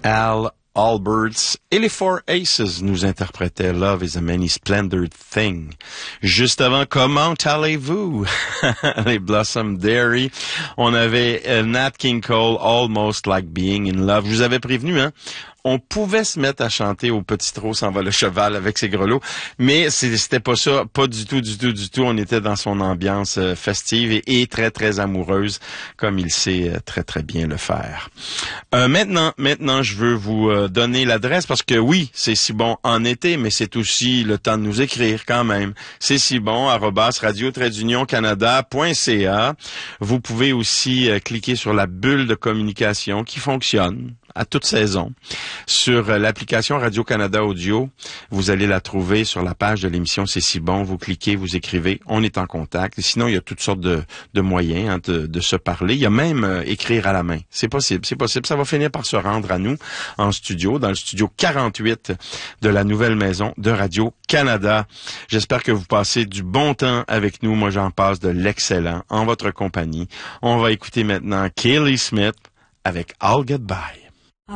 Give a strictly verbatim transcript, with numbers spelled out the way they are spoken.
Al Alberts et les Four Aces nous interprétaient Love is a Many Splendid Thing. Juste avant, comment allez-vous? Les Blossom Dairy. On avait uh, Nat King Cole, Almost Like Being in Love. Je vous avais prévenu, hein? On pouvait se mettre à chanter au petit trot s'en va le cheval avec ses grelots, mais c'était pas ça, pas du tout, du tout, du tout. On était dans son ambiance euh, festive et, et très, très amoureuse, comme il sait euh, très, très bien le faire. Euh, maintenant, maintenant, je veux vous euh, donner l'adresse parce que oui, c'est si bon en été, mais c'est aussi le temps de nous écrire quand même. C'est si bon, arobase radio trait d'union canada point c a. Vous pouvez aussi euh, cliquer sur la bulle de communication qui fonctionne à toute saison. Sur l'application Radio-Canada Audio, vous allez la trouver sur la page de l'émission C'est si bon. Vous cliquez, vous écrivez, on est en contact. Et sinon, il y a toutes sortes de, de moyens hein, de, de se parler. Il y a même euh, écrire à la main. C'est possible, c'est possible. Ça va finir par se rendre à nous en studio, dans le studio quarante-huit de la nouvelle maison de Radio-Canada. J'espère que vous passez du bon temps avec nous. Moi, j'en passe de l'excellent en votre compagnie. On va écouter maintenant Kelly Smith avec I'll Get By.